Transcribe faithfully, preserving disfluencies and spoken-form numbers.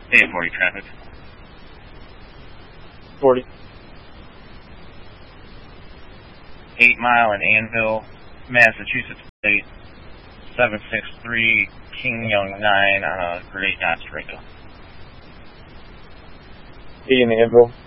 eight forty traffic. forty. eight mile in Annville, Massachusetts State, seven six three King Young nine on a Great Dodge Durango. eight in Annville.